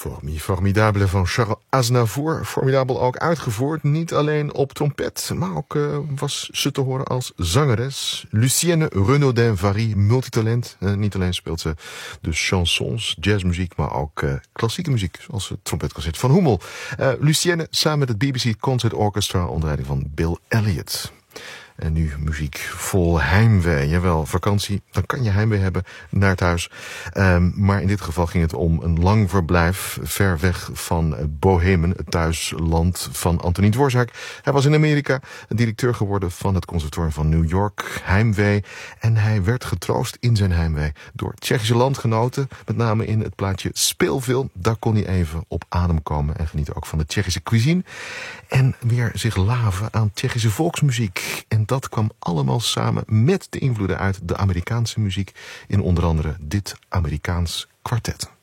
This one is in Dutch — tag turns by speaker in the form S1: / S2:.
S1: Formidable van Charles Aznavour. Formidabel ook uitgevoerd. Niet alleen op trompet, maar ook was ze te horen als zangeres. Lucienne Renaudin-Vary, multitalent. Niet alleen speelt ze dus chansons, jazzmuziek, maar ook klassieke muziek. Zoals het trompetconcert van Hummel. Lucienne samen met het BBC Concert Orchestra onder leiding van Bill Elliott. En nu muziek vol heimwee. Jawel, vakantie, dan kan je heimwee hebben naar het huis. Maar in dit geval ging het om een lang verblijf ver weg van Bohemen, het thuisland van Antonín Dvořák. Hij was in Amerika directeur geworden van het conservatorium van New York, heimwee. En hij werd getroost in zijn heimwee door Tsjechische landgenoten, met name in het plaatje Speelveel. Daar kon hij even op adem komen en genieten ook van de Tsjechische cuisine. En weer zich laven aan Tsjechische volksmuziek. En dat kwam allemaal samen met de invloeden uit de Amerikaanse muziek in onder andere dit Amerikaans kwartet.